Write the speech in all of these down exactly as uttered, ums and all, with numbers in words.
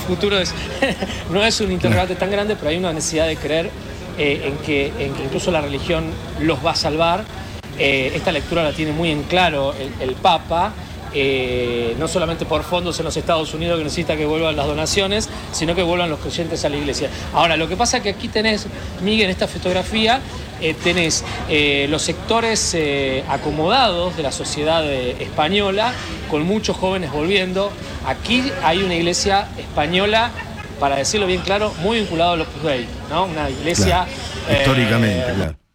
futuro es, no es un interrogante tan grande, pero hay una necesidad de creer eh, en, que, en que incluso la religión los va a salvar. Eh, esta lectura la tiene muy en claro el, el Papa, eh, no solamente por fondos en los Estados Unidos que necesita que vuelvan las donaciones, sino que vuelvan los creyentes a la iglesia. Ahora, lo que pasa es que aquí tenés, Miguel, en esta fotografía, eh, tenés eh, los sectores eh, acomodados de la sociedad eh, española, con muchos jóvenes volviendo. Aquí hay una iglesia española, para decirlo bien claro, muy vinculada a los Opus Dei, ¿no? Una iglesia... Claro, históricamente, eh, claro.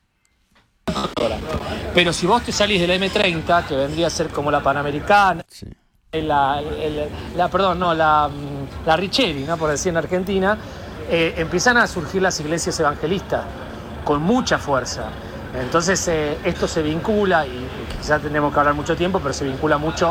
Pero si vos te salís de la eme treinta, que vendría a ser como la Panamericana, Sí. la, el, la perdón, no, la, la Richeri, ¿no? Por decir en Argentina, eh, empiezan a surgir las iglesias evangelistas con mucha fuerza. Entonces eh, esto se vincula, y, y quizás tendremos que hablar mucho tiempo, pero se vincula mucho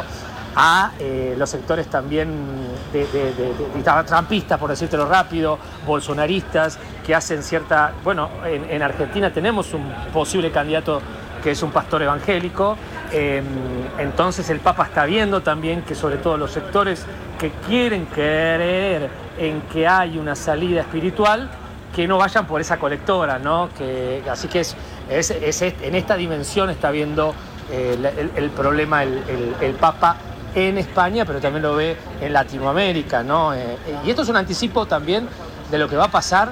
a eh, los sectores también de, de, de, de, de trampistas, por decírtelo rápido, bolsonaristas, que hacen cierta... Bueno, en, en Argentina tenemos un posible candidato que es un pastor evangélico, eh, entonces el Papa está viendo también que sobre todo los sectores que quieren creer en que hay una salida espiritual, que no vayan por esa colectora, ¿no? Que, así que es, es, es, en esta dimensión está viendo eh, el, el problema el, el, el Papa en España, pero también lo ve en Latinoamérica, ¿no? Eh, y esto es un anticipo también de lo que va a pasar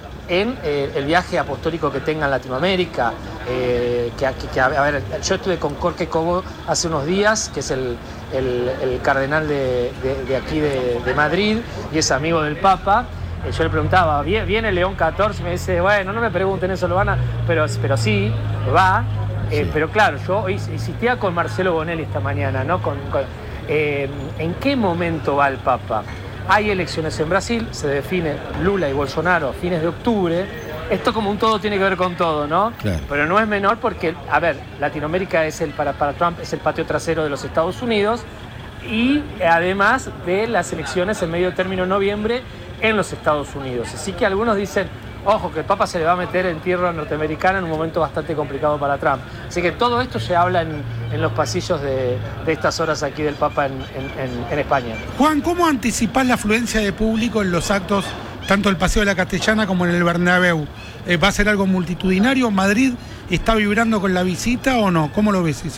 en eh, el viaje apostólico que tenga en Latinoamérica. Eh, que, que, que, a ver, yo estuve con Jorge Cobo hace unos días, que es el, el, el cardenal de, de, de aquí de, de Madrid y es amigo del Papa. Eh, yo le preguntaba, ¿viene León catorce? Me dice, bueno, no me pregunten eso, lo van a... Pero, pero sí, va. Eh, sí. Pero claro, yo insistía con Marcelo Bonelli esta mañana, ¿no? Con, con, eh, ¿en qué momento va el Papa? Hay elecciones en Brasil, se define Lula y Bolsonaro a fines de octubre. Esto como un todo tiene que ver con todo, ¿no? Claro. Pero no es menor porque, a ver, Latinoamérica es el, para, para Trump es el patio trasero de los Estados Unidos y además de las elecciones en medio término en noviembre en los Estados Unidos. Así que algunos dicen, ojo, que el Papa se le va a meter en tierra norteamericana en un momento bastante complicado para Trump. Así que todo esto se habla en, en los pasillos de, de estas horas aquí del Papa en, en, en, en España. Juan, ¿cómo anticipás la afluencia de público en los actos, tanto el Paseo de la Castellana como en el Bernabéu? Eh, ¿Va a ser algo multitudinario? ¿Madrid está vibrando con la visita o no? ¿Cómo lo ves eso?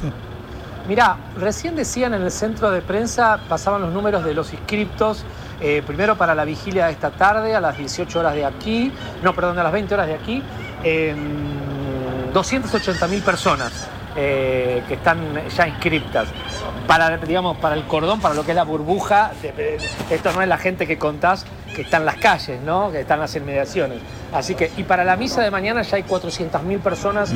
Mirá, recién decían en el centro de prensa, pasaban los números de los inscriptos, eh, primero para la vigilia de esta tarde, a las dieciocho horas de aquí, no, perdón, a las veinte horas de aquí, eh, doscientas ochenta mil personas eh, que están ya inscriptas. Para, digamos, para el cordón, para lo que es la burbuja, de, de, esto no es la gente que contás que está en las calles, ¿no? Que están en las inmediaciones. Así que, y para la misa de mañana ya hay cuatrocientas mil personas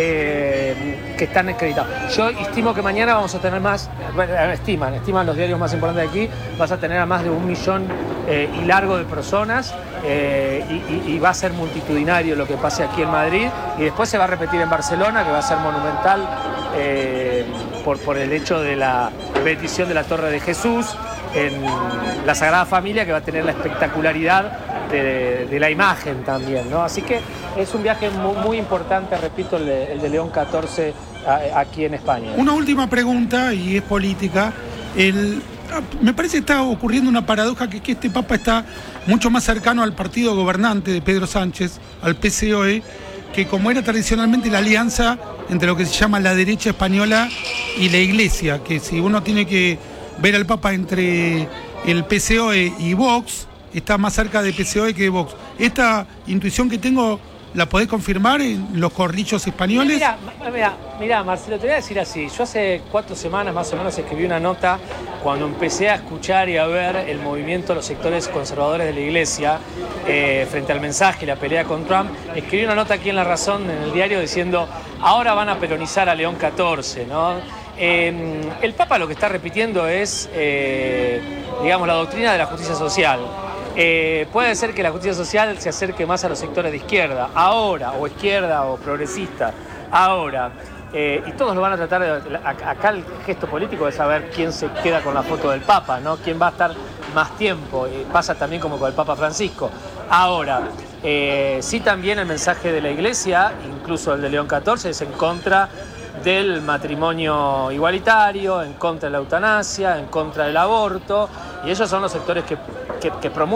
eh, que están acreditadas. Yo estimo que mañana vamos a tener más, bueno, estiman, estiman los diarios más importantes de aquí, vas a tener a más de un millón eh, y largo de personas eh, y, y, y va a ser multitudinario lo que pase aquí en Madrid y después se va a repetir en Barcelona, que va a ser monumental eh, por, por el hecho de la bendición de la Torre de Jesús en la Sagrada Familia, que va a tener la espectacularidad de, de la imagen también, ¿no? Así que es un viaje muy, muy importante, repito, el de, el de León catorce a, aquí en España. Una última pregunta, y es política. El, me parece que está ocurriendo una paradoja, que, que este Papa está mucho más cercano al partido gobernante de Pedro Sánchez, al P S O E, que como era tradicionalmente la alianza entre lo que se llama la derecha española y la Iglesia, que si uno tiene que ver al Papa entre el P S O E y Vox, está más cerca de P S O E que de Vox. ¿Esta intuición que tengo la podés confirmar en los corrillos españoles? Mira, mira, mira, Marcelo, te voy a decir así. Yo hace cuatro semanas más o menos escribí una nota cuando empecé a escuchar y a ver el movimiento de los sectores conservadores de la Iglesia eh, frente al mensaje y la pelea con Trump. Escribí una nota aquí en La Razón, en el diario, diciendo ahora van a peronizar a León catorce, ¿no? Eh, el Papa lo que está repitiendo es, eh, digamos, la doctrina de la justicia social. Eh, puede ser que la justicia social se acerque más a los sectores de izquierda, ahora, o izquierda o progresista, ahora. Eh, y todos lo van a tratar de... Acá el gesto político es saber quién se queda con la foto del Papa, ¿no? Quién va a estar más tiempo. Y pasa también como con el Papa Francisco. Ahora, eh, sí también el mensaje de la Iglesia, incluso el de León catorce, es en contra del matrimonio igualitario, en contra de la eutanasia, en contra del aborto, y esos son los sectores que, que, que promueven